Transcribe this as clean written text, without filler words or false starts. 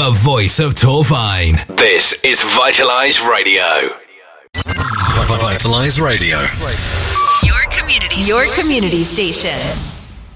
The voice of Torfine. This is Vitalize Radio. Vitalize Radio. Your community station.